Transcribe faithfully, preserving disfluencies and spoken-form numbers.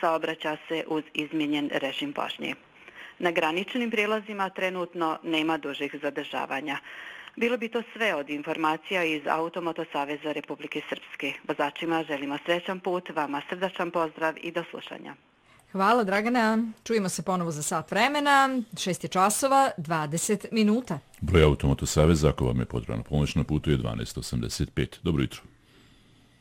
saobraća se uz izmijenjen režim vožnje. Na graničnim prijelazima trenutno nema dužih zadržavanja. Bilo bi to sve od informacija iz Automoto Saveza Republike Srpske. Vozačima želimo srećan put, vama srdačan pozdrav i do slušanja. Hvala Dragana, čujemo se ponovo za sat vremena, šest je časova, dvadeset minuta. Broj Automoto Saveza, ako vam je potrebna pomoć na putu, je dvanaest osamdeset pet. Dobro jutro.